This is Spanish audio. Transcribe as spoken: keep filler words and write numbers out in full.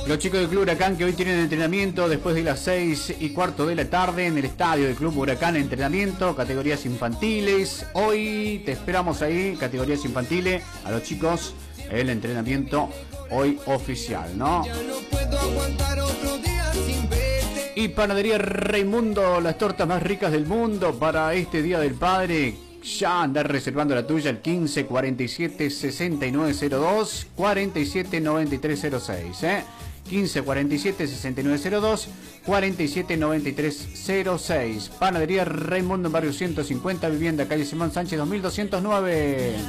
Los chicos del Club Huracán que hoy tienen entrenamiento después de las seis y cuarto de la tarde en el estadio del Club Huracán, entrenamiento, categorías infantiles. Hoy te esperamos ahí, categorías infantiles, a los chicos, el entrenamiento hoy oficial, ¿no? Y Panadería Raimundo, las tortas más ricas del mundo para este Día del Padre. Ya andar reservando la tuya, el quince cuarenta y siete sesenta y nueve cero dos, cuarenta y siete noventa y tres cero seis, ¿eh? quince cuarenta y siete sesenta y nueve cero dos, cuarenta y siete noventa y tres cero seis. Panadería Raimundo en barrio ciento cincuenta, vivienda calle Simón Sánchez dos mil doscientos nueve.